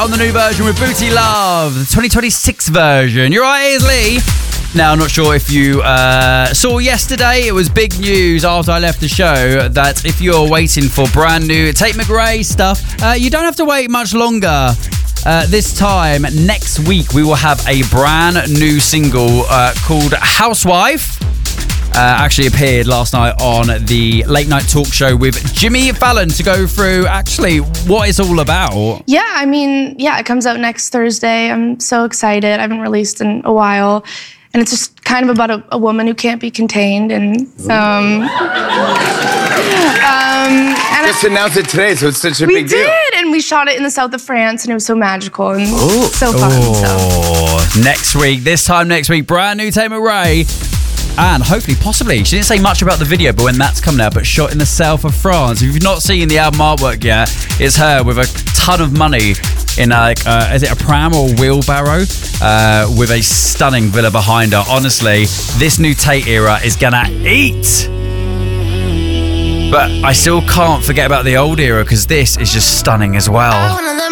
On the new version with Booty Love, the 2026 version. You're right, here's Lee. Now, I'm not sure if you saw yesterday, it was big news after I left the show that if you're waiting for brand new Tate McRae stuff, you don't have to wait much longer. This time, next week, we will have a brand new single called Housewife. Actually appeared last night on the late night talk show with Jimmy Fallon to go through actually what it's all about. Yeah, it comes out next Thursday. I'm so excited. I haven't released in a while. And it's just kind of about a woman who can't be contained. And just announced it today, so it's such a big deal. We did, and we shot it in the south of France, and it was so magical and so fun. Next week, this time next week, brand new Tate McRae. And hopefully, possibly, she didn't say much about the video, but when that's coming out, but shot in the south of France. If you've not seen the album artwork yet, it's her with a ton of money in is it a pram or a wheelbarrow? With a stunning villa behind her. Honestly, this new Tate era is gonna eat. But I still can't forget about the old era because this is just stunning as well.